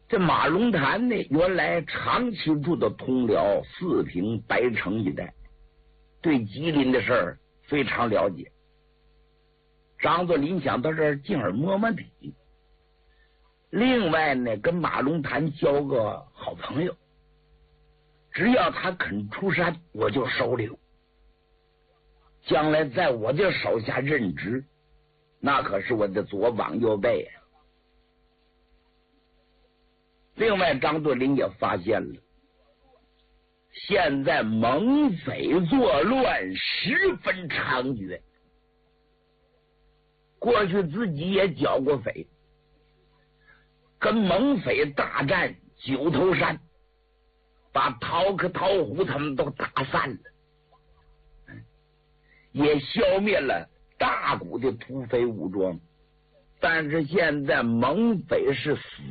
这马龙潭呢，原来长期住的同僚四平白城一带，对吉林的事儿非常了解。张作霖想到这儿进而摸摸底，另外呢，跟马龙潭交个好朋友，只要他肯出山，我就收留，将来在我的手下任职，那可是我的左膀右臂啊。另外，张作霖也发现了，现在蒙匪作乱十分猖獗。过去自己也剿过匪，跟蒙匪大战九头山，把陶克、陶虎他们都打散了，也消灭了大股的土匪武装。但是现在蒙匪是死